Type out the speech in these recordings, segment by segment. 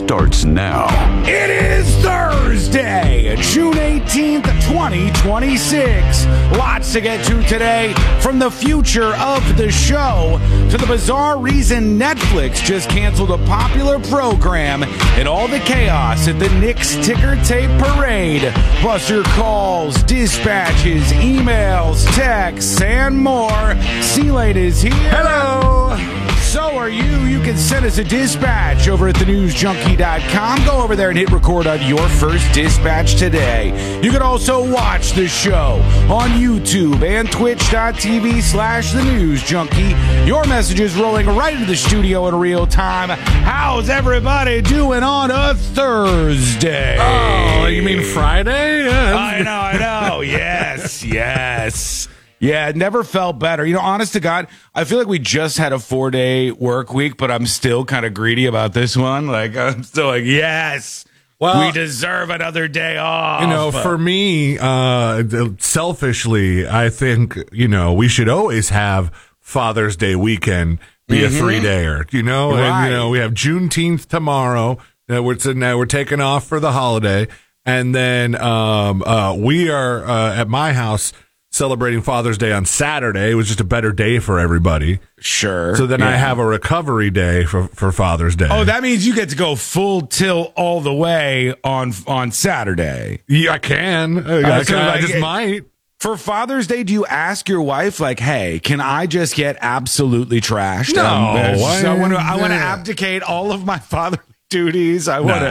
starts now. It is Thursday, June 18th, 2026. Lots to get to today, from the future of the show to the bizarre reason Netflix just canceled a popular program and all the chaos at the Knicks ticker tape parade. Plus your calls, dispatches, emails, texts, and more. C-Lane is here. Hello. So are you. You can send us a dispatch over at thenewsjunkie.com. Go over there and hit record on your first dispatch today. You can also watch the show on YouTube and twitch.tv/thenewsjunkie. Your messages rolling right into the studio in real time. How's everybody doing on a Thursday? Oh, you mean Friday? Yeah. I know. Yes. Yeah, it never felt better. You know, honest to God, I feel like we just had a 4-day work week, but I'm still kind of greedy about this one. Like, I'm still like, yes, well, we deserve another day off. You know, for me, selfishly, I think, we should always have Father's Day weekend be a 3-dayer, Right. And, we have Juneteenth tomorrow. We're taking off for the holiday. And then we are at my house celebrating Father's Day on Saturday. It was just a better day for everybody. Sure. So then I have a recovery day for Father's Day. Oh, that means you get to go full tilt all the way on Saturday. Yeah, I can. I just might. For Father's Day, do you ask your wife, like, hey, can I just get absolutely trashed? No. I want to abdicate all of my fatherly duties. I will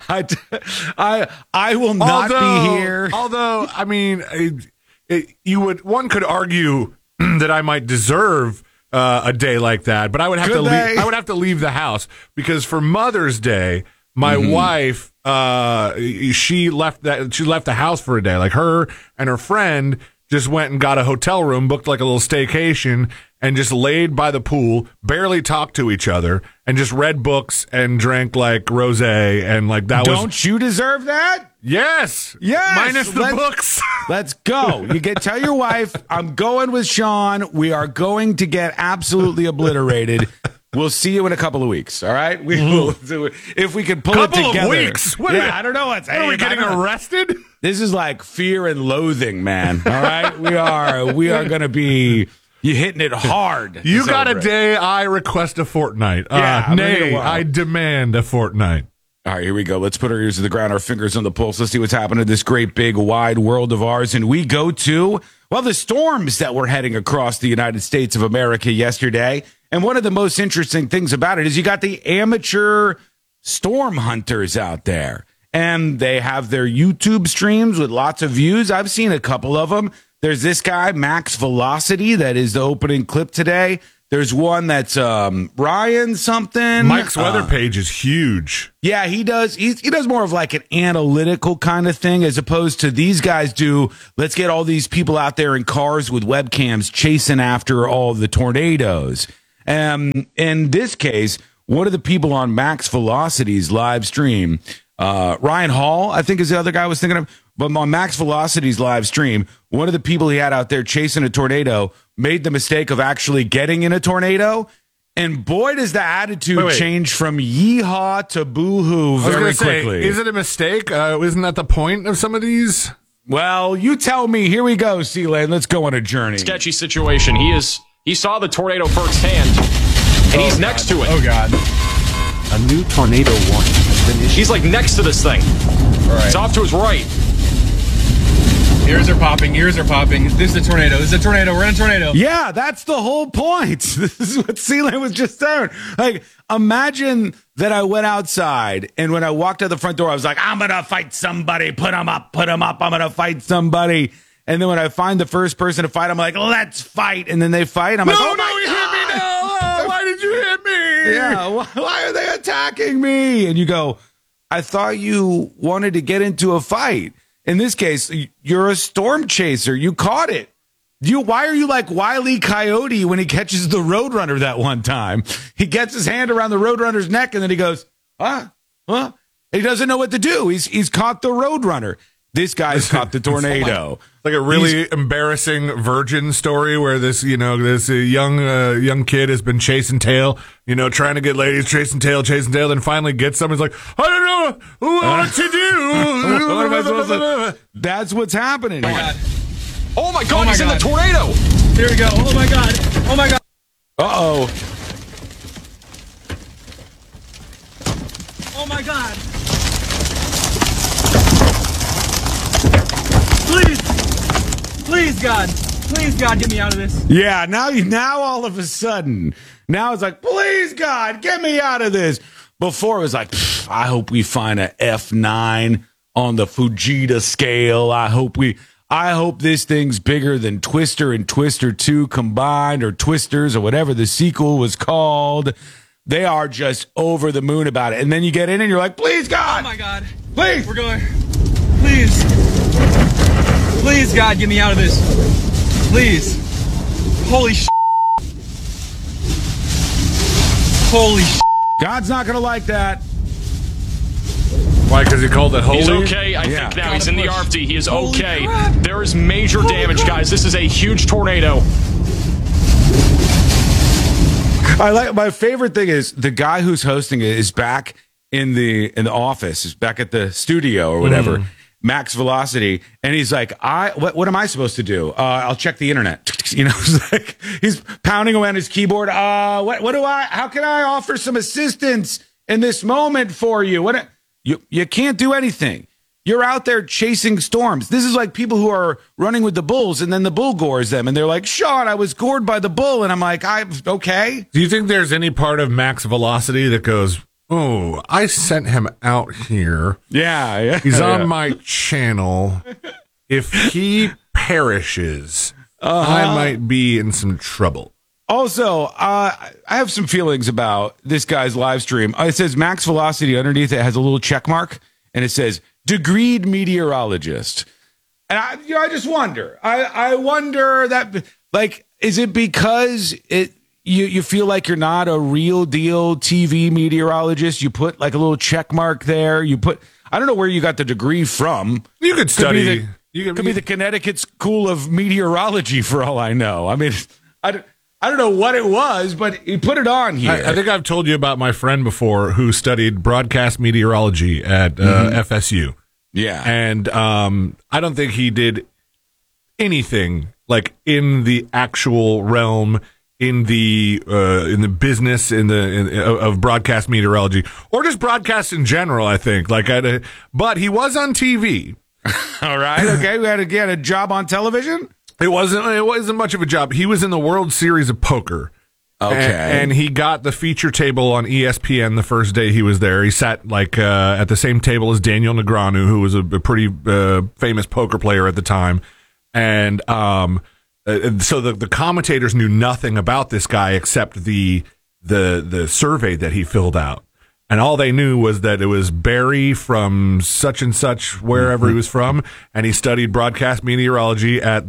not be here. Although, I mean, one could argue that I might deserve a day like that, but I would have I would have to leave the house, because for Mother's Day, my wife, she left the house for a day. Like, her and her friend just went and got a hotel room, booked like a little staycation, and just laid by the pool, barely talked to each other, and just read books and drank like rosé, and like that. Don't you deserve that? Yes. Minus the books. Let's go. Tell your wife, I'm going with Sean. We are going to get absolutely obliterated. We'll see you in a couple of weeks. All right. We will do it if we can pull it together. Couple of weeks. I don't know what's. Are we getting arrested? This is like Fear and Loathing, man. All right. We are going to be. You hitting it hard. You got a day. I request a fortnight. I demand a fortnight. All right, here we go. Let's put our ears to the ground, our fingers on the pulse. Let's see what's happening in this great, big, wide world of ours. And we go to, the storms that were heading across the United States of America yesterday. And one of the most interesting things about it is you got the amateur storm hunters out there. And they have their YouTube streams with lots of views. I've seen a couple of them. There's this guy, Max Velocity, that is the opening clip today. There's one that's Ryan something. Mike's weather page is huge. Yeah, he does. He does more of like an analytical kind of thing, as opposed to these guys do. Let's get all these people out there in cars with webcams chasing after all the tornadoes. In this case, one of the people on Max Velocity's live stream, Ryan Hall, I think is the other guy I was thinking of. But on Max Velocity's live stream, one of the people he had out there chasing a tornado made the mistake of actually getting in a tornado. And boy, does the attitude change from yeehaw to boo-hoo very quickly. Is it a mistake? Isn't that the point of some of these? Well, you tell me. Here we go, C-Lane. Let's go on a journey. Sketchy situation. He saw the tornado firsthand, and he's next to it. Oh, God. A new tornado warning has been issued. He's like next to this thing. All right. It's off to his right. Ears are popping. This is a tornado. We're in a tornado. Yeah, that's the whole point. This is what C-Lane was just saying. Like, imagine that I went outside, and when I walked out the front door, I was like, I'm going to fight somebody. Put them up. I'm going to fight somebody. And then when I find the first person to fight, I'm like, let's fight. And then they fight. I'm like, oh, my you God. hit me now. Why did you hit me? Yeah, why are they attacking me? And you go, I thought you wanted to get into a fight. In this case, you're a storm chaser. You caught it. Why are you like Wile E. Coyote when he catches the Roadrunner that one time? He gets his hand around the Roadrunner's neck, and then he goes, huh? He doesn't know what to do. He's caught the Roadrunner. This guy's caught the tornado. Like a really embarrassing Virgin story where this young kid has been chasing tail, trying to get ladies, chasing tail, then finally gets them. He's like, I don't know what to do. What am I supposed to? That's what's happening here. Oh my God, he's in the tornado. Here we go. Oh my God. Oh my God. Uh-oh. Oh my God. Please, God. Please, God, get me out of this. Yeah, now all of a sudden, now it's like, please, God, get me out of this. Before it was like, I hope we find a F9 on the Fujita scale. I hope this thing's bigger than Twister and Twister 2 combined, or Twisters, or whatever the sequel was called. They are just over the moon about it. And then you get in and you're like, please, God. Oh, my God. Please. We're going. Please, God, get me out of this. Please. Holy sh**. Holy sh**. God's not going to like that. Why? Because he called it holy? He's okay, I think now. He's in the RFD. He is okay. There is major damage, guys. This is a huge tornado. My favorite thing is the guy who's hosting it is back in the office, is back at the studio or whatever, Max Velocity, and he's like, what am I supposed to do? I'll check the internet. It's like he's pounding away on his keyboard. How can I offer some assistance in this moment for you? You can't do anything. You're out there chasing storms. This is like people who are running with the bulls, and then the bull gores them, and they're like, Sean, I was gored by the bull. And I'm like, I'm okay. Do you think there's any part of Max Velocity that goes, oh, I sent him out here. Yeah. He's on my channel. If he perishes, I might be in some trouble. Also, I have some feelings about this guy's live stream. It says Max Velocity underneath it has a little check mark, and it says degreed meteorologist. And I just wonder. I wonder that, like, is it because you feel like you're not a real deal TV meteorologist? You put like a little check mark there. I don't know where you got the degree from. You could study. Could be the Connecticut School of Meteorology for all I know. I mean, I don't know what it was, but he put it on here. I think I've told you about my friend before who studied broadcast meteorology at FSU. Yeah. And I don't think he did anything like in the actual realm, in the business of broadcast meteorology, or just broadcast in general, I think. But he was on TV. All right. Okay. We had to get a job on television. It wasn't much of a job. He was in the World Series of Poker. Okay. And he got the feature table on ESPN the first day he was there. He sat at the same table as Daniel Negreanu, who was a pretty famous poker player at the time. And so the commentators knew nothing about this guy except the survey that he filled out. And all they knew was that it was Barry from such and such, wherever he was from, and he studied broadcast meteorology at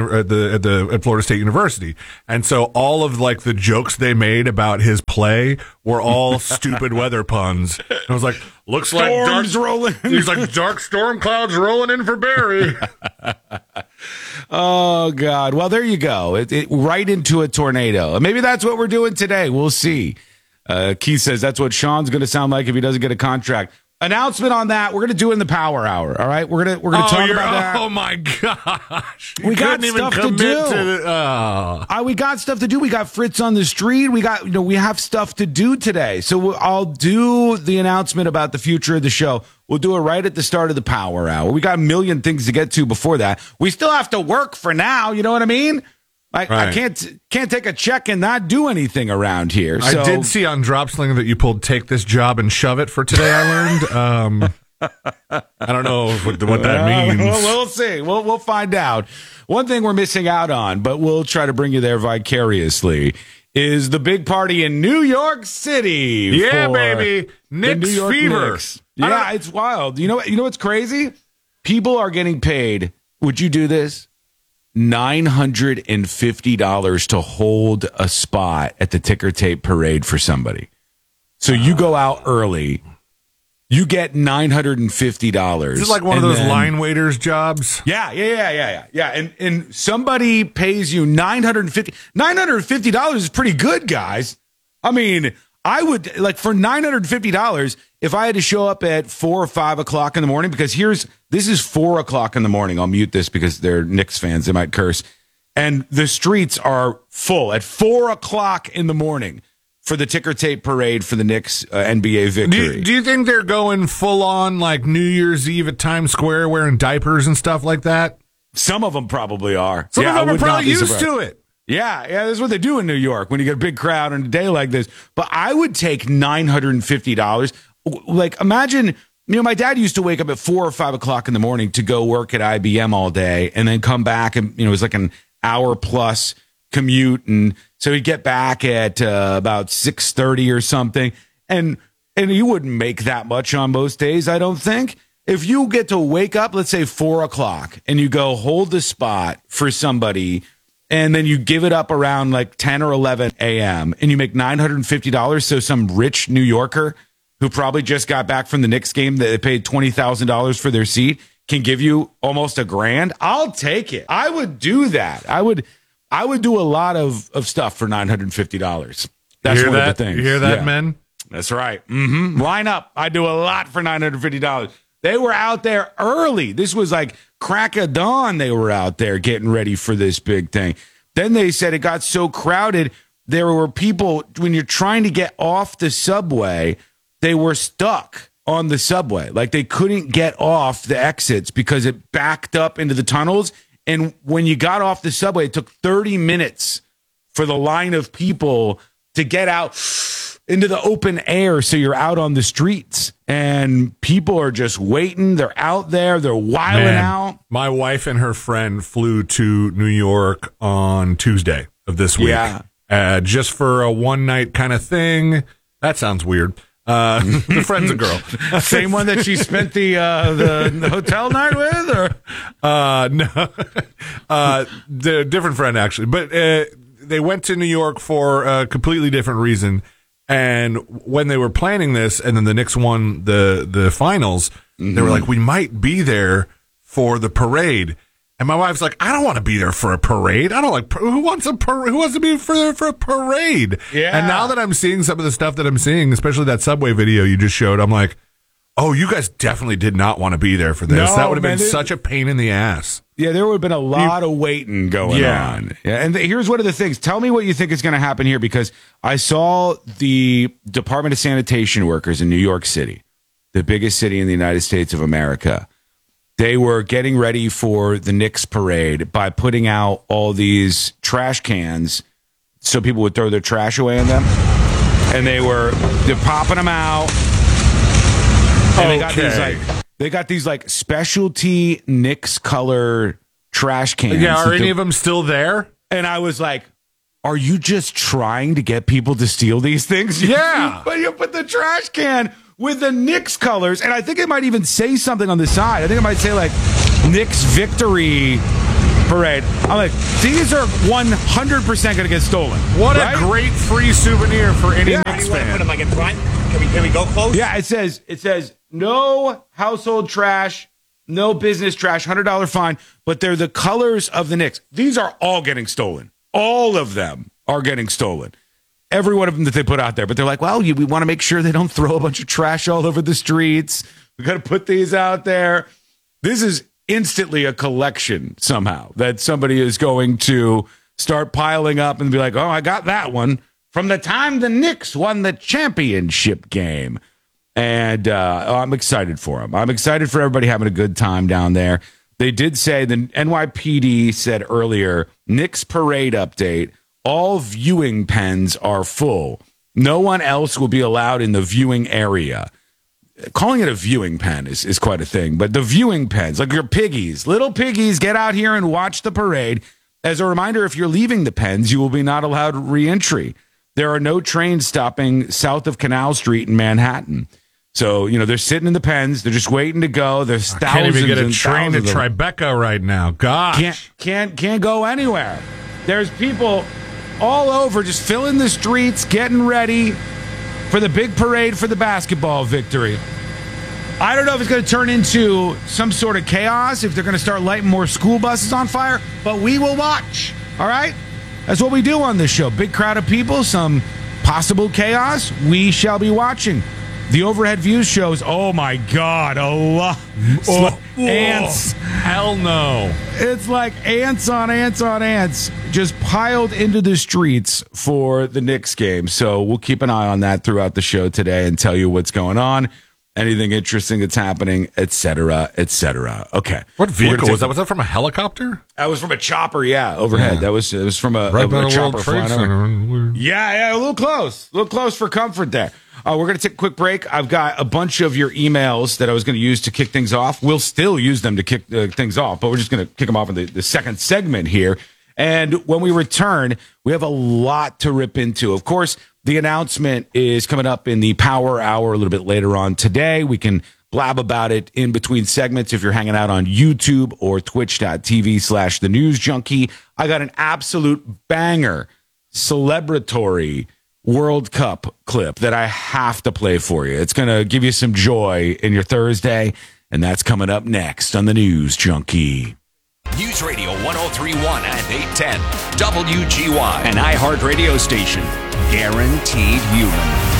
at Florida State University. And so all of like the jokes they made about his play were all stupid weather puns. And I was like, looks like storms rolling. He's like dark storm clouds rolling in for Barry. Oh God! Well, there you go. It right into a tornado. Maybe that's what we're doing today. We'll see. Keith says that's what Sean's going to sound like if he doesn't get a contract. Announcement on that. We're going to do in the Power Hour. All right, we're gonna talk about that. Oh my gosh! We got stuff to do. We got stuff to do. We got Fritz on the street. We have stuff to do today. So I'll do the announcement about the future of the show. We'll do it right at the start of the Power Hour. We got a million things to get to before that. We still have to work for now. You know what I mean? Right. I can't take a check and not do anything around here. So. I did see on Dropsling that you pulled "take this job and shove it" for today. I learned. I don't know what that means. We'll see. We'll find out. One thing we're missing out on, but we'll try to bring you there vicariously, is the big party in New York City. Yeah, baby, Knicks New York fever. Knicks. Yeah, it's wild. You know what's crazy? People are getting paid. Would you do this? $950 to hold a spot at the ticker tape parade for somebody. So you go out early, you get $950. Is it like one of those line waiters jobs? Yeah. And somebody pays you $950 is pretty good, guys. I mean, I would like for $950 if I had to show up at 4 or 5 o'clock in the morning, because this is 4 o'clock in the morning. I'll mute this because they're Knicks fans. They might curse. And the streets are full at 4 o'clock in the morning for the ticker tape parade for the Knicks NBA victory. Do you think they're going full on like New Year's Eve at Times Square wearing diapers and stuff like that? Some of them probably are. Some of them are probably used to it. Yeah, that's what they do in New York when you get a big crowd on a day like this. But I would take $950. Like, imagine, my dad used to wake up at 4 or 5 o'clock in the morning to go work at IBM all day and then come back, and it was like an hour plus commute, and so he'd get back at about 6:30 or something, and you wouldn't make that much on most days, I don't think. If you get to wake up, let's say 4 o'clock, and you go hold the spot for somebody, and then you give it up around like 10 or 11 a.m., and you make $950, so some rich New Yorker who probably just got back from the Knicks game that they paid $20,000 for their seat can give you almost $1,000, I'll take it. I would do that. I would do a lot of stuff for $950. That's one of the things. You hear that, men? That's right. Line up. I do a lot for $950. They were out there early. This was like crack of dawn. They were out there getting ready for this big thing. Then they said it got so crowded, there were people, when you're trying to get off the subway, they were stuck on the subway. Like they couldn't get off the exits because it backed up into the tunnels. And when you got off the subway, it took 30 minutes for the line of people to get out into the open air. So you're out on the streets and people are just waiting. They're out there. They're wilding out. My wife and her friend flew to New York on Tuesday of this week. Yeah. Just for a one night kind of thing. That sounds weird. The friend's a girl. Same one that she spent the hotel night with, or no, the different friend actually. But they went to New York for a completely different reason. And when they were planning this, and then the Knicks won the finals, they were like, "We might be there for the parade." And my wife's like, "I don't want to be there for a parade. I don't like who wants to be for a parade." Yeah. And now that I'm seeing some of the stuff that I'm seeing, especially that subway video you just showed, I'm like, "Oh, you guys definitely did not want to be there for this. No, that would have been such a pain in the ass." Yeah, there would have been a lot of waiting going on. Yeah, and here's one of the things. Tell me what you think is going to happen here, because I saw the Department of Sanitation workers in New York City, the biggest city in the United States of America. They were getting ready for the Knicks parade by putting out all these trash cans so people would throw their trash away in them. And they're popping them out. And they got these specialty Knicks color trash cans. Yeah, are any of them still there? And I was like, are you just trying to get people to steal these things? Yeah. But you put the trash can with the Knicks colors, and I think it might even say something on the side. I think it might say Knicks victory parade. I'm like, these are 100% going to get stolen. What a great free souvenir for any Knicks fan. fan. Put them in front. Can we go close? Yeah, it says no household trash, no business trash, $100 fine, but they're the colors of the Knicks. These are all getting stolen. All of them are getting stolen. Every one of them that they put out there. But they're like, well, we want to make sure they don't throw a bunch of trash all over the streets. We got to put these out there. This is instantly a collection somehow that somebody is going to start piling up and be like, oh, I got that one from the time the Knicks won the championship game. And I'm excited for them. I'm excited for everybody having a good time down there. They did say, the NYPD said earlier, Knicks parade update, all viewing pens are full. No one else will be allowed in the viewing area. Calling it a viewing pen is quite a thing, but the viewing pens, like your piggies, little piggies, get out here and watch the parade. As a reminder, if you're leaving the pens, you will be not allowed re-entry. There are no trains stopping south of Canal Street in Manhattan. So, they're sitting in the pens. They're just waiting to go. There's thousands. Can't even get a train to Tribeca right now. Gosh. Can't go anywhere. There's people all over just filling the streets, getting ready for the big parade for the basketball victory. I don't know if it's going to turn into some sort of chaos, if they're going to start lighting more school buses on fire, but we will watch. All right? That's what we do on this show. Big crowd of people, some possible chaos. We shall be watching. The overhead view shows, oh my God, a lot. Ants. Hell no. It's like ants on ants on ants just piled into the streets for the Knicks game. So we'll keep an eye on that throughout the show today and tell you what's going on. Anything interesting that's happening, et cetera, et cetera. Okay. What vehicle was that? Was that from a helicopter? That was from a chopper, overhead. Yeah. It was from a chopper flying over. Yeah, a little close for comfort there. We're going to take a quick break. I've got a bunch of your emails that I was going to use to kick things off. We'll still use them to kick things off, but we're just going to kick them off in the second segment here. And when we return, we have a lot to rip into. Of course, the announcement is coming up in the Power Hour a little bit later on today. We can blab about it in between segments if you're hanging out on YouTube or twitch.tv/The News Junkie. I got an absolute banger celebratory World Cup clip that I have to play for you. It's going to give you some joy in your Thursday, and that's coming up next on The News Junkie. News Radio 103.1 and 810 WGY, an iHeart radio station. Guaranteed human.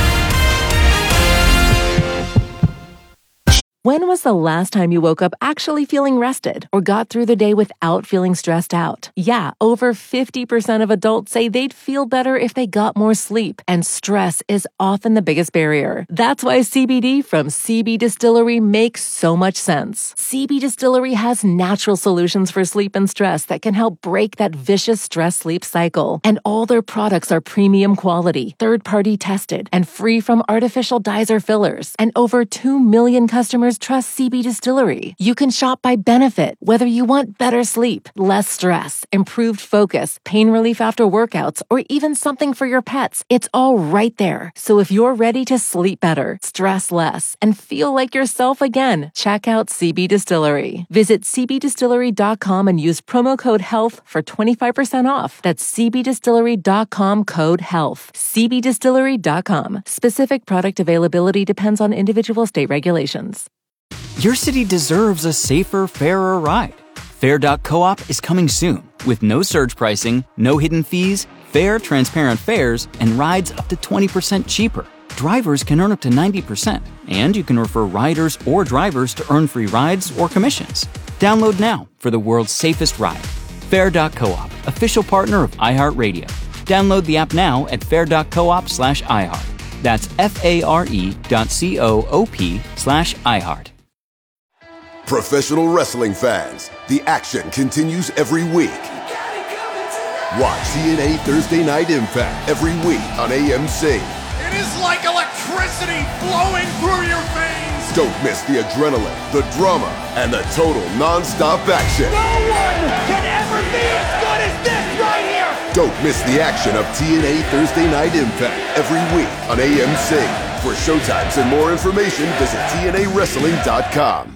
When was the last time you woke up actually feeling rested or got through the day without feeling stressed out? Yeah, over 50% of adults say they'd feel better if they got more sleep, and stress is often the biggest barrier. That's why CBD from CB Distillery makes so much sense. CB Distillery has natural solutions for sleep and stress that can help break that vicious stress-sleep cycle. And all their products are premium quality, third-party tested, and free from artificial dyes or fillers. And over 2 million customers trust CB Distillery. You can shop by benefit, whether you want better sleep, less stress, improved focus, pain relief after workouts, or even something for your pets. It's all right there. So if you're ready to sleep better, stress less, and feel like yourself again, check out CB Distillery. Visit cbdistillery.com and use promo code HEALTH for 25% off. That's cbdistillery.com, code HEALTH. cbdistillery.com. Specific product availability depends on individual state regulations. Your city deserves a safer, fairer ride. Fair.coop is coming soon with no surge pricing, no hidden fees, fair, transparent fares, and rides up to 20% cheaper. Drivers can earn up to 90%, and you can refer riders or drivers to earn free rides or commissions. Download now for the world's safest ride. Fair.coop, official partner of iHeartRadio. Download the app now at fair.coop/iHeart. That's FARE.coop/iHeart. Professional wrestling fans, the action continues every week. Watch TNA Thursday Night Impact every week on AMC. It is like electricity flowing through your veins. Don't miss the adrenaline, the drama, and the total non-stop action. No one can ever be as good as this right here. Don't miss the action of TNA Thursday Night Impact every week on AMC. For showtimes and more information, visit TNAWrestling.com.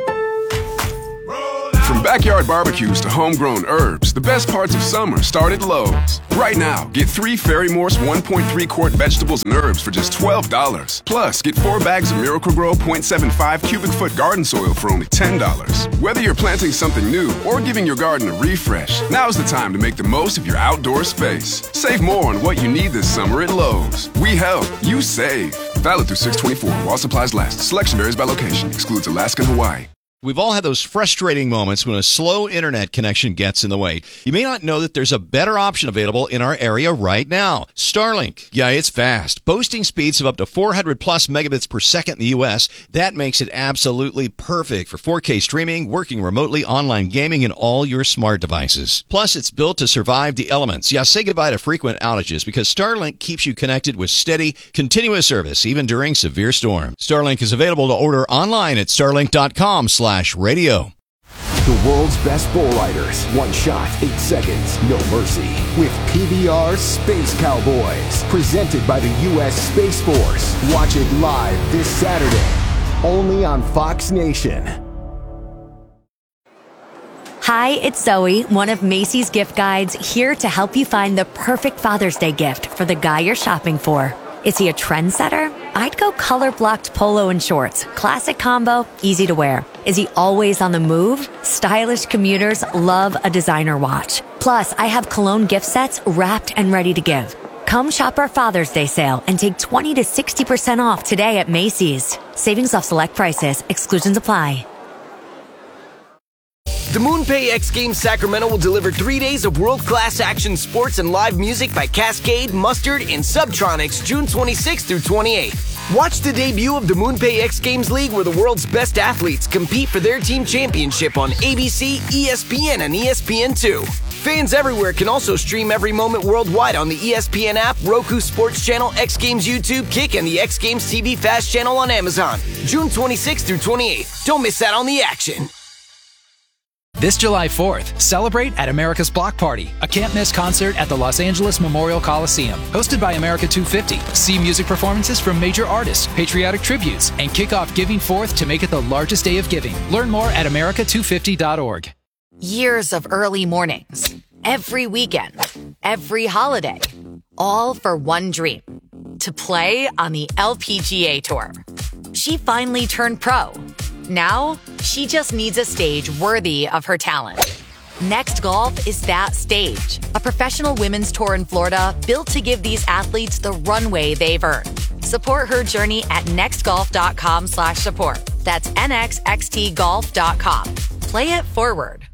From backyard barbecues to homegrown herbs, the best parts of summer start at Lowe's. Right now, get 3 Ferry-Morse 1.3-quart vegetables and herbs for just $12. Plus, get 4 bags of Miracle-Gro 0.75 cubic foot garden soil for only $10. Whether you're planting something new or giving your garden a refresh, now's the time to make the most of your outdoor space. Save more on what you need this summer at Lowe's. We help, you save. Valid through 6/24 while supplies last. Selection varies by location. Excludes Alaska and Hawaii. We've all had those frustrating moments when a slow internet connection gets in the way. You may not know that there's a better option available in our area right now. Starlink. Yeah, it's fast. Boasting speeds of up to 400 plus megabits per second in the U.S. That makes it absolutely perfect for 4K streaming, working remotely, online gaming, and all your smart devices. Plus, it's built to survive the elements. Yeah, say goodbye to frequent outages because Starlink keeps you connected with steady, continuous service, even during severe storms. Starlink is available to order online at starlink.com/radio. The world's best bull riders. One shot, 8 seconds, no mercy. With PBR Space Cowboys. Presented by the U.S. Space Force. Watch it live this Saturday. Only on Fox Nation. Hi, it's Zoe, one of Macy's gift guides, here to help you find the perfect Father's Day gift for the guy you're shopping for. Is he a trendsetter I'd go color-blocked polo and shorts. Classic combo, easy to wear. Is he always on the move? Stylish commuters love a designer watch. Plus, I have cologne gift sets wrapped and ready to give. Come shop our Father's Day sale and take 20 to 60% off today at Macy's. Savings off select prices. Exclusions apply. The MoonPay X Games Sacramento will deliver 3 days of world-class action sports and live music by Cascade, Mustard, and Subtronics June 26th through 28th. Watch the debut of the MoonPay X Games League where the world's best athletes compete for their team championship on ABC, ESPN, and ESPN2. Fans everywhere can also stream every moment worldwide on the ESPN app, Roku Sports Channel, X Games YouTube, Kick, and the X Games TV Fast channel on Amazon. June 26th through 28th. Don't miss out on the action. This July 4th, celebrate at America's Block Party, a can't-miss concert at the Los Angeles Memorial Coliseum. Hosted by America 250. See music performances from major artists, patriotic tributes, and kick off Giving Forth to make it the largest day of giving. Learn more at america250.org. Years of early mornings, every weekend, every holiday, all for one dream, to play on the LPGA Tour. She finally turned pro. Now, she just needs a stage worthy of her talent. Next Golf is that stage, a professional women's tour in Florida built to give these athletes the runway they've earned. Support her journey at nextgolf.com/support. That's nxxtgolf.com. Play it forward.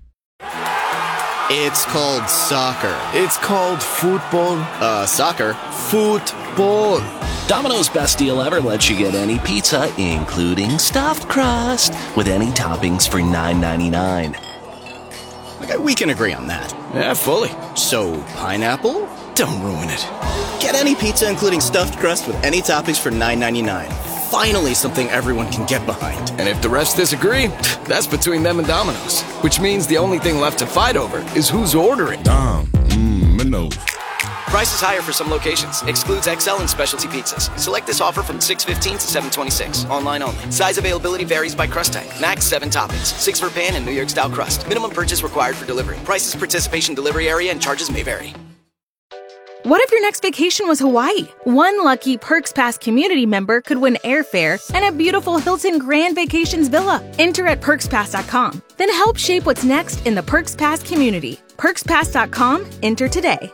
It's called soccer. It's called football. Soccer. Football. Domino's best deal ever lets you get any pizza, including stuffed crust, with any toppings for $9.99. Okay, we can agree on that. Yeah, fully. So, pineapple? Don't ruin it. Get any pizza, including stuffed crust, with any toppings for $9.99. Finally, something everyone can get behind. And if the rest disagree, that's between them and Domino's. Which means the only thing left to fight over is who's ordering. No. Price is higher for some locations. Excludes XL and specialty pizzas. Select this offer from 6/15 to 7/26. Online only. Size availability varies by crust type. Max 7 toppings. 6 for pan and New York style crust. Minimum purchase required for delivery. Prices, participation, delivery area, and charges may vary. What if your next vacation was Hawaii? One lucky Perks Pass community member could win airfare and a beautiful Hilton Grand Vacations villa. Enter at PerksPass.com. Then help shape what's next in the Perks Pass community. PerksPass.com. Enter today.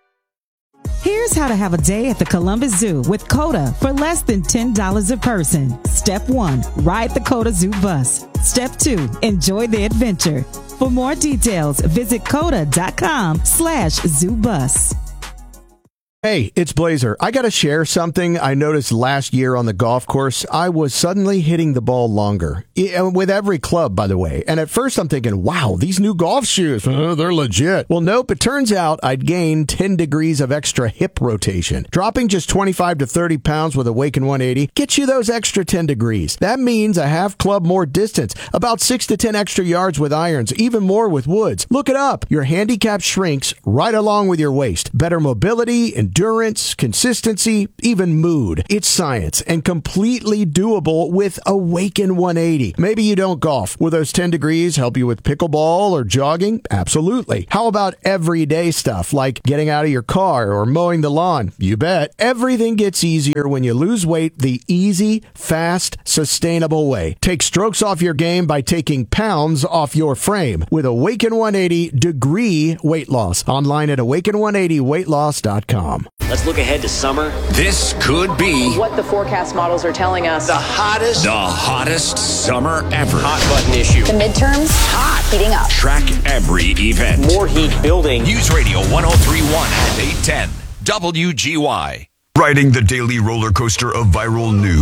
Here's how to have a day at the Columbus Zoo with COTA for less than $10 a person. Step 1, ride the COTA Zoo bus. Step 2, enjoy the adventure. For more details, visit COTA.com/ZooBus. Hey, it's Blazer. I got to share something I noticed last year on the golf course. I was suddenly hitting the ball longer. With every club, by the way. And at first I'm thinking, wow, these new golf shoes, they're legit. Well, nope. It turns out I'd gained 10 degrees of extra hip rotation. Dropping just 25 to 30 pounds with Awaken 180 gets you those extra 10 degrees. That means a half club more distance, about 6 to 10 extra yards with irons, even more with woods. Look it up. Your handicap shrinks right along with your waist. Better mobility, endurance, consistency, even mood. It's science and completely doable with Awaken 180. Maybe you don't golf. Will those 10 degrees help you with pickleball or jogging? Absolutely. How about everyday stuff like getting out of your car or mowing the lawn? You bet. Everything gets easier when you lose weight the easy, fast, sustainable way. Take strokes off your game by taking pounds off your frame with Awaken 180 degree weight loss. Online at awaken180weightloss.com. Let's look ahead to summer. This could be what the forecast models are telling us. the hottest summer ever. Hot button issue. The midterms, hot, heating up. Track every event. More heat building. News Radio 1031 and 810 WGY. Riding the daily roller coaster of viral news.